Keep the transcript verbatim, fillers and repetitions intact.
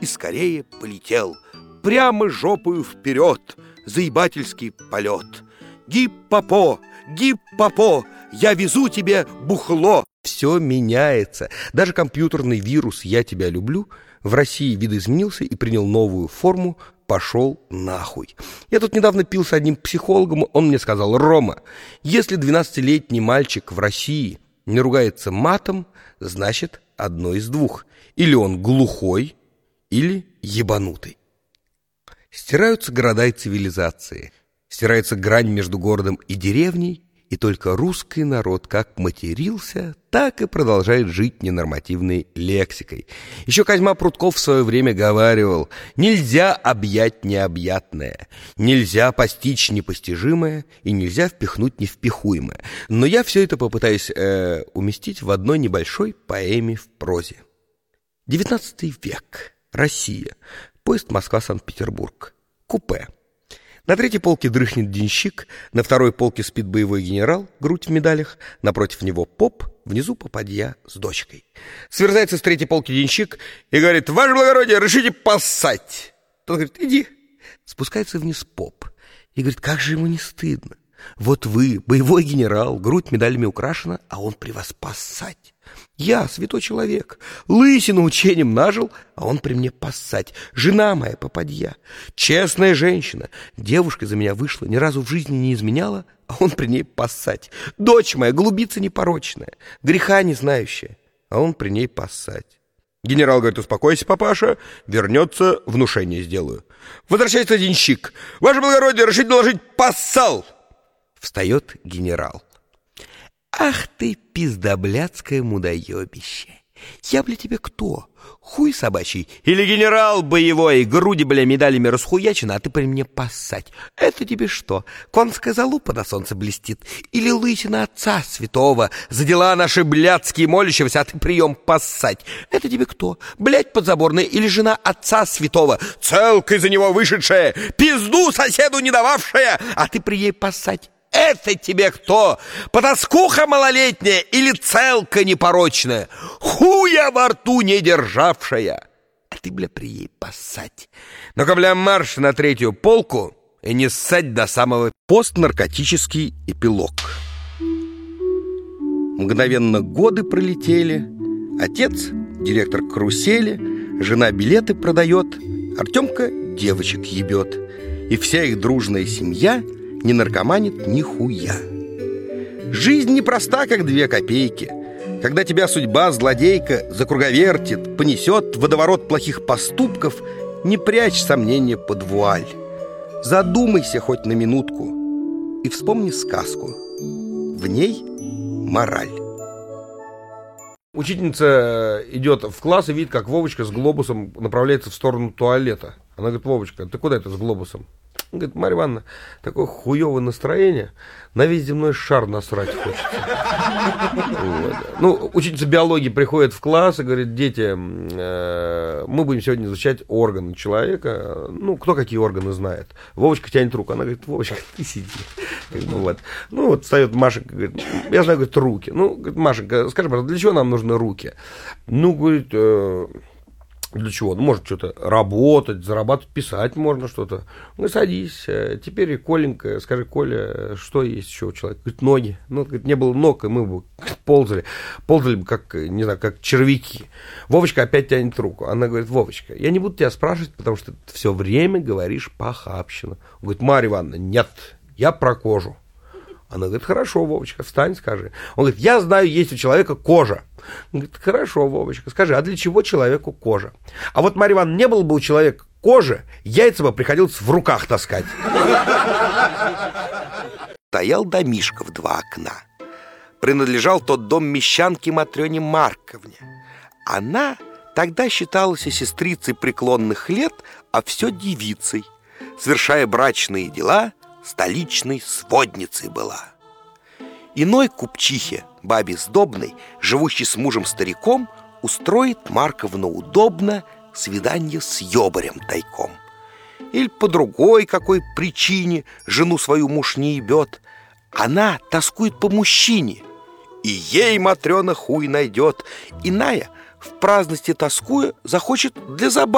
скорее полетел, прямо жопою вперед, заебательский полет. Гип-попо, гип-попо, я везу тебе бухло. Все меняется. Даже компьютерный вирус «Я тебя люблю» в России видоизменился и принял новую форму «пошел нахуй». Я тут недавно пил с одним психологом, он мне сказал: «Рома, если двенадцатилетний мальчик в России не ругается матом, значит, одно из двух. Или он глухой, или ебанутый». Стираются города и цивилизации, стирается грань между городом и деревней, и только русский народ как матерился, так и продолжает жить ненормативной лексикой. Еще Козьма Прутков в свое время говаривал: нельзя объять необъятное, нельзя постичь непостижимое и нельзя впихнуть невпихуемое. Но я все это попытаюсь э, уместить в одной небольшой поэме в прозе. девятнадцатый век. Россия. Поезд Москва-Санкт-Петербург. Купе. На третьей полке дрыхнет денщик, на второй полке спит боевой генерал, грудь в медалях, напротив него поп, внизу попадья с дочкой. Сверзается с третьей полки денщик и говорит: «Ваше благородие, решите поссать!» Тот говорит: «Иди». Спускается вниз поп и говорит: как же ему не стыдно? Вот вы, боевой генерал, грудь медалями украшена, а он при вас поссать. Я, святой человек, лысину учением нажил, а он при мне поссать. Жена моя попадья, честная женщина, девушка за меня вышла, ни разу в жизни не изменяла, а он при ней поссать. Дочь моя, голубица непорочная, греха не знающая, а он при ней поссать. Генерал говорит: успокойся, папаша, вернется, внушение сделаю. Возвращается денщик: ваше благородие, решите доложить, поссал. Встает генерал: ах ты, пиздоблядское мудоебище! Я, бля, тебе кто? Хуй собачий? Или генерал боевой, груди, бля, медалями расхуячены, а ты при мне поссать? Это тебе что, конская залупа на солнце блестит? Или лысина отца святого? За дела наши блядские молящегося, а ты прием поссать? Это тебе кто? Блядь подзаборная или жена отца святого? Целкой за него вышедшая, пизду соседу не дававшая, а ты при ей поссать? Это тебе кто? Потаскуха малолетняя или целка непорочная, хуя во рту не державшая? А ты, бля, при ей поссать. Ну-ка, бля, марш на третью полку и не ссать до самого. Постнаркотический эпилог. Мгновенно годы пролетели. Отец — директор карусели, жена билеты продает, Артемка девочек ебет. И вся их дружная семья не наркоманит нихуя. Жизнь непроста, как две копейки. Когда тебя судьба, злодейка, закруговертит, понесет в водоворот плохих поступков, не прячь сомнения под вуаль. Задумайся хоть на минутку и вспомни сказку. В ней мораль. Учительница идет в класс и видит, как Вовочка с глобусом направляется в сторону туалета. Она говорит: Вовочка, ты куда это с глобусом? Он говорит: Марья Ивановна, такое хуевое настроение, на весь земной шар насрать хочется. Вот. Ну, учительница биологии приходит в класс и говорит: дети, э, мы будем сегодня изучать органы человека. Ну, кто какие органы знает. Вовочка тянет руку. Она говорит: Вовочка, ты сиди. Ну, вот. Ну, вот встает Машенька, говорит: я знаю, говорит, руки. Ну, говорит: Машенька, скажи, пожалуйста, для чего нам нужны руки? Ну, говорит, э, для чего? Ну, может, что-то работать, зарабатывать, писать можно что-то. Ну, садись. Теперь, Коленька, скажи, Коля, что есть еще у человека? Говорит: ноги. Ну, говорит, не было ног, и мы бы ползали. Ползали бы, как, не знаю, как червяки. Вовочка опять тянет руку. Она говорит: Вовочка, я не буду тебя спрашивать, потому что ты все время говоришь похабщину. Он говорит: Марья Ивановна, нет, я про кожу. Она говорит: хорошо, Вовочка, встань, скажи. Он говорит: я знаю, есть у человека кожа. Он говорит: хорошо, Вовочка, скажи, а для чего человеку кожа? А вот, Марья Ивановна, не было бы у человека кожи, яйца бы приходилось в руках таскать. Стоял домишко в два окна. Принадлежал тот дом мещанке Матрёне Марковне. Она тогда считалась сестрицей преклонных лет, а все девицей. Совершая брачные дела, столичной сводницей была. Иной купчихе, бабе сдобной, живущей с мужем-стариком, устроит Марковна удобно свидание с ёбарем тайком. Или по другой какой причине жену свою муж не ебет. Она тоскует по мужчине, и ей Матрёна хуй найдет. Иная, в праздности тоскуя, захочет для забавы